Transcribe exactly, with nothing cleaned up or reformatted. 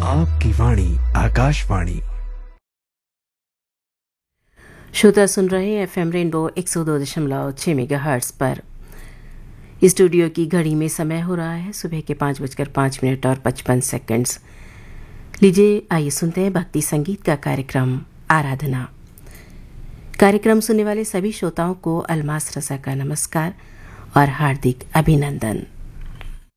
आपकी वाणी आकाशवाणी। श्रोता सुन रहे हैं एफएम रेनबो एक सौ दो दशमलव छः मेगाहर्ट्ज़ पर। स्टूडियो की घड़ी में समय हो रहा है सुबह के पाँच बजकर पाँच मिनट और पचपन सेकंड्स। लीजिए आइए सुनते हैं भक्ति संगीत का कार्यक्रम आराधना। कार्यक्रम सुनने वाले सभी श्रोताओं को अलमास रजा का नमस्कार और हार्दिक अभिनंदन।